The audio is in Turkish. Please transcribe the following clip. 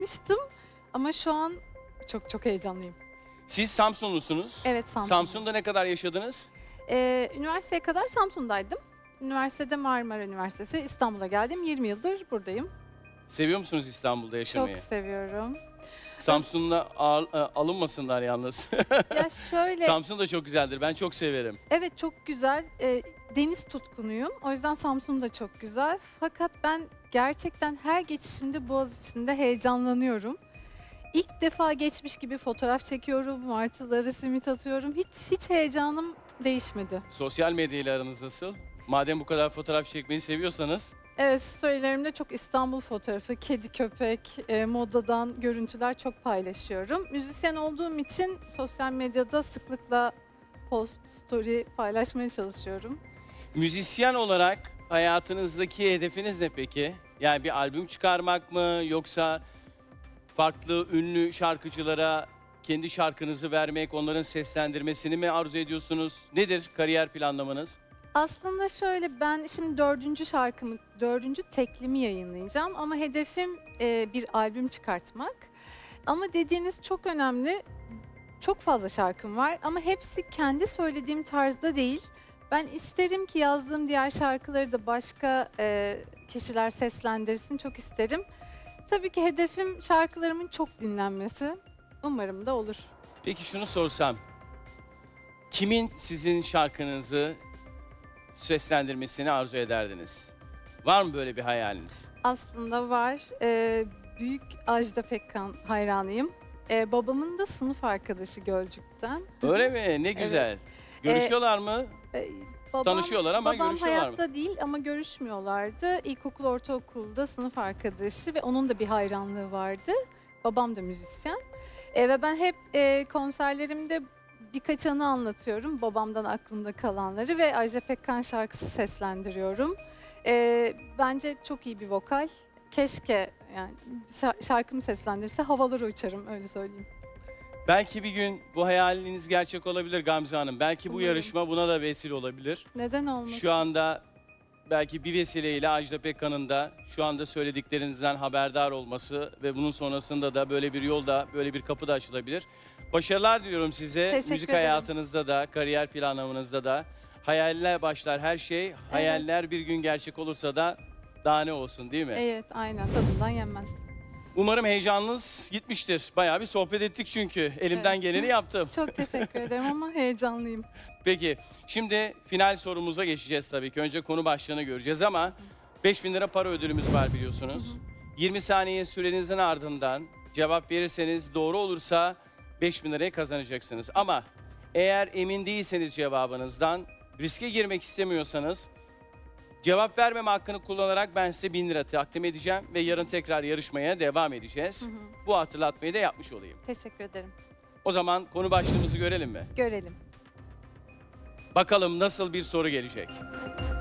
Yapmıştım ama şu an çok heyecanlıyım. Siz Samsunlusunuz. Evet, Samsun. Samsun'da ne kadar yaşadınız? Üniversiteye kadar Samsun'daydım. Üniversitede Marmara Üniversitesi, İstanbul'a geldim. 20 yıldır buradayım. Seviyor musunuz İstanbul'da yaşamayı? Çok seviyorum. Samsun'da alınmasınlar yalnız. Ya şöyle, Samsun da çok güzeldir. Ben çok severim. evet çok güzel. Deniz tutkunuyum. O yüzden Samsun da çok güzel. Fakat ben gerçekten her geçişimde Boğaziçi'nde heyecanlanıyorum. İlk defa geçmiş gibi fotoğraf çekiyorum, martıları simit atıyorum. Hiç heyecanım değişmedi. Sosyal medya ile aranız nasıl? Madem bu kadar fotoğraf çekmeyi seviyorsanız. Evet, storylerimde çok İstanbul fotoğrafı, kedi, köpek, modadan görüntüler çok paylaşıyorum. Müzisyen olduğum için sosyal medyada sıklıkla post, story paylaşmaya çalışıyorum. Müzisyen olarak hayatınızdaki hedefiniz ne peki? Yani bir albüm çıkarmak mı, yoksa farklı ünlü şarkıcılara kendi şarkınızı vermek, onların seslendirmesini mi arzu ediyorsunuz? Nedir kariyer planlamanız? Aslında şöyle, ben şimdi dördüncü teklimi yayınlayacağım ama hedefim bir albüm çıkartmak. Ama dediğiniz çok önemli. Çok fazla şarkım var ama hepsi kendi söylediğim tarzda değil. Ben isterim ki yazdığım diğer şarkıları da başka kişiler seslendirsin, çok isterim. Tabii ki hedefim şarkılarımın çok dinlenmesi. Umarım da olur. Peki şunu sorsam, kimin sizin şarkınızı seslendirmesini arzu ederdiniz? Var mı böyle bir hayaliniz? Aslında var. Büyük Ajda Pekkan hayranıyım. Babamın da sınıf arkadaşı Gölcük'ten. Öyle mi? Ne güzel. Görüşüyorlar mı? Ee, Tanışıyorlar ama babam görüşüyorlar mı? hayatta değil ama görüşmüyorlardı. İlkokul, ortaokulda sınıf arkadaşı ve onun da bir hayranlığı vardı. Babam da müzisyen. Ve ben hep konserlerimde birkaç anı anlatıyorum. Babamdan aklımda kalanları ve Ajda Pekkan şarkısı seslendiriyorum. Bence çok iyi bir vokal. Keşke yani şarkımı seslendirse havalara uçarım, öyle söyleyeyim. Belki bir gün bu hayaliniz gerçek olabilir Gamze Hanım. Belki bu Umarım. yarışma buna da vesile olabilir. Neden olmasın? Şu anda belki bir vesileyle Ajda Pekkan'ın da şu anda söylediklerinizden haberdar olması ve bunun sonrasında da böyle bir yolda, böyle bir kapı da açılabilir. Başarılar diliyorum size. Teşekkür Müzik ederim. hayatınızda da, kariyer planlamanızda da. Hayaller başlar her şey. Hayaller bir gün gerçek olursa da daha ne olsun, değil mi? Evet, aynen, tadından yenmez. Umarım heyecanınız gitmiştir. Bayağı bir sohbet ettik çünkü. Elimden Evet. geleni yaptım. Çok teşekkür ederim ama heyecanlıyım. Peki, şimdi final sorumuza geçeceğiz tabii ki. Önce konu başlığını göreceğiz ama 5.000 lira para ödülümüz var biliyorsunuz. 20 saniye sürenizin ardından cevap verirseniz, doğru olursa 5.000 lirayı kazanacaksınız. Ama eğer emin değilseniz cevabınızdan, riske girmek istemiyorsanız, cevap vermeme hakkını kullanarak ben size 1.000 lira takdim edeceğim ve yarın tekrar yarışmaya devam edeceğiz. Bu hatırlatmayı da yapmış olayım. Teşekkür ederim. O zaman konu başlığımızı görelim mi? Görelim. Bakalım nasıl bir soru gelecek.